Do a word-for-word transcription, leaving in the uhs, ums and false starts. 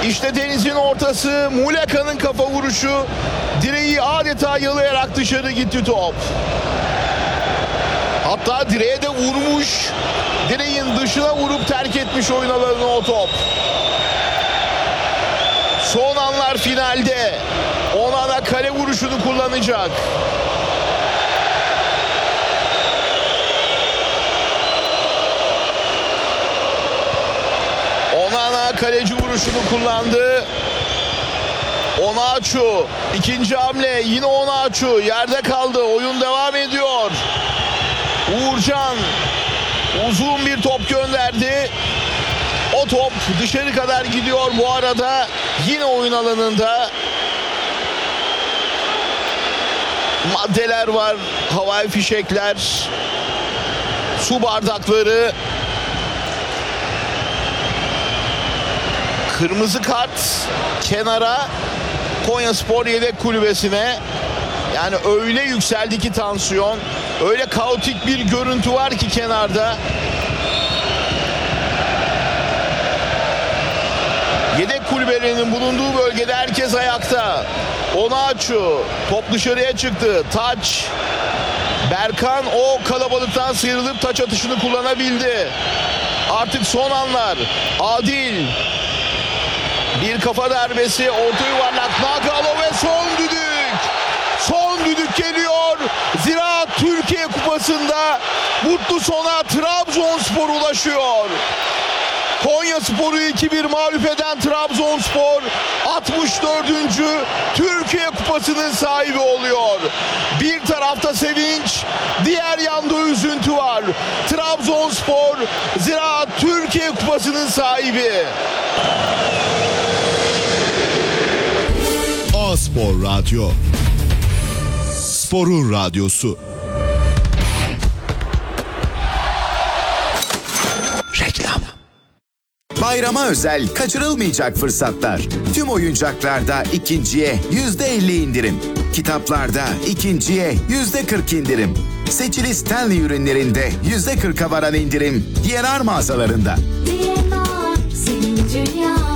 İşte denizin ortası, Muleka'nın kafa vuruşu. Direği adeta yalayarak dışarı gitti top. Hatta direğe de vurmuş. Direğin dışına vurup terk etmiş oyun alanını o top. Son anlar finalde. Onana kale vuruşunu kullanacak. Onana kaleci vuruşunu kullandı. Onaçu ikinci hamle, yine Onaçu yerde kaldı, oyun devam ediyor. Uğurcan uzun bir top gönderdi. O top dışarı kadar gidiyor bu arada, yine oyun alanında. Maddeler var, havai fişekler, su bardakları. Kırmızı kart kenara, Konyaspor yedek kulübesine. Yani öyle yükseldi ki tansiyon, öyle kaotik bir görüntü var ki kenarda. Yedek kulübelerinin bulunduğu bölgede herkes ayakta. Onaçu top dışarıya çıktı. Taç. Berkan o kalabalıktan sıyrılıp taç atışını kullanabildi. Artık son anlar. Adil. Bir kafa darbesi, orta yuvarlak, Nagalo ve son düdük. Son düdük geliyor. Ziraat Türkiye Kupası'nda mutlu sona Trabzonspor ulaşıyor. Konyaspor'u iki bir mağlup eden Trabzonspor altmış dördüncü Türkiye Kupası'nın sahibi oluyor. Bir tarafta sevinç, diğer yanda üzüntü var. Trabzonspor Ziraat Türkiye Kupası'nın sahibi. A-Spor Radyo, Spor'un radyosu. Reklam. Bayrama özel kaçırılmayacak fırsatlar. Tüm oyuncaklarda ikinciye yüzde elli indirim. Kitaplarda ikinciye yüzde kırk indirim. Seçili Stanley ürünlerinde yüzde kırka varan indirim D N R mağazalarında. D N R senin dünya.